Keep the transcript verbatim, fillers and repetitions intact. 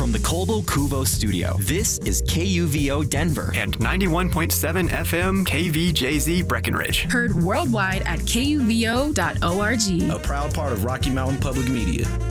from the Colbo Cuvo studio, this is K U V O Denver and ninety-one point seven F M K V J Z Breckenridge. Heard worldwide at K U V O dot org. A proud part of Rocky Mountain Public Media.